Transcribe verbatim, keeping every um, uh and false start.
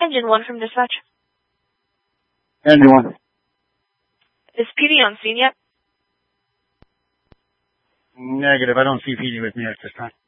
Engine one from dispatch. Engine one. Is P D on scene yet? Negative. I don't see P D with me at this time.